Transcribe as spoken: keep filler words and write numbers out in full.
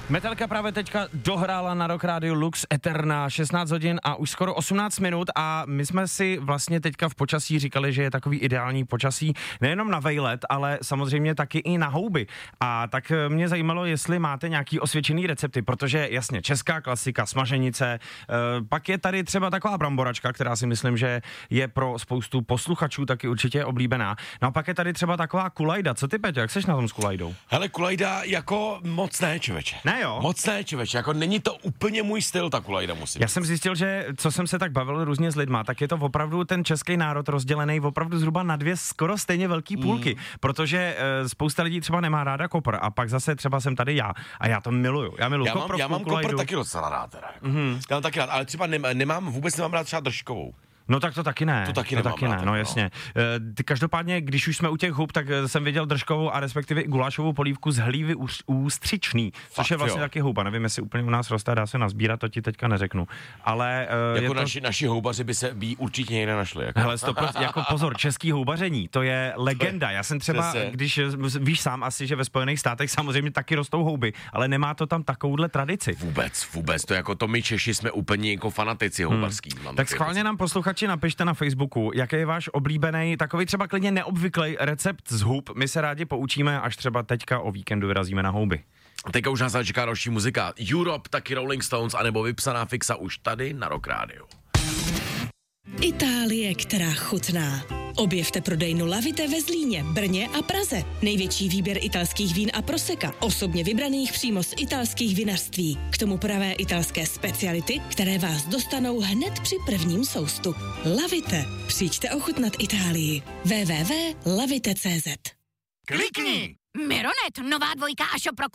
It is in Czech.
Metallica právě teďka dohrála na Rock Radio Lux Eterna šestnáct hodin a už skoro osmnáct minut a my jsme si vlastně teďka v počasí říkali, že je takový ideální počasí nejenom na vejlet, ale samozřejmě taky i na houby. A tak mě zajímalo, jestli máte nějaký osvědčený recepty, protože jasně, česká klasika, smaženice, e, pak je tady třeba taková bramboračka, která si myslím, že je pro spoustu posluchačů taky určitě oblíbená. No a pak je tady třeba taková kulajda. Co ty, Peťo, jak seš na tom s kulajdou? Hele, kulajda jako moc ne, člověče. Ne jo? Moc ne, člověče, jako není to úplně můj styl, ta kulajda musím. Já jsem zjistil, že co jsem se tak bavil různě s lidma, tak je to opravdu ten český národ rozdělený opravdu zhruba na dvě skoro stejně velký půlky, mm. protože e, spousta lidí třeba nemá ráda kopr a pak zase třeba jsem tady já a já to miluju. Já miluju já mám, koprovku, já mám kulajdu. kopr taky docela rád teda. Jako. Mm-hmm. Já mám taky rád, ale třeba nemám, nemám vůbec nemám rád třeba držkovou. No tak to taky ne. To taky, to nemám taky rád, ne, no jasně. E, každopádně, když už jsme u těch hub, tak jsem viděl držkovou a respektive i gulášovou polívku z hlívy ústřičný, což Fakt, je vlastně jo. taky houba. Nevím, jestli úplně u nás roste, dá se nazbírat, to ti teďka neřeknu. Ale e, jako to... naši, naši houbaři by se by určitě někde našli. Jako. Hele, sto procent, jako pozor, český houbaření, to je legenda. Já jsem třeba, Přesně. když víš sám asi, že ve Spojených státech samozřejmě taky rostou houby, ale nemá to tam takovouhle tradici. Vůbec, vůbec, to jako to my Češi jsme úplně jako fanatici houbarský. Hmm. Tak schválně nám posluchači napište na Facebooku, jaký je váš oblíbený, takový třeba klidně neobvyklý recept z hub. My se rádi poučíme, až třeba teďka o víkendu vyrazíme na houby. Teďka už nás čeká další muzika. Europe, taky Rolling Stones, anebo vypsaná fixa už tady na Rock Radio. Itálie, která chutná. Objevte prodejnu Lavite ve Zlíně, Brně a Praze. Největší výběr italských vín a proseka, osobně vybraných přímo z italských vinařství. K tomu pravé italské speciality, které vás dostanou hned při prvním soustu. Lavite. Přijďte ochutnat Itálii. w w w tečka lavite tečka cé zet. Klikni! Mironet, nová dvojka a šop roku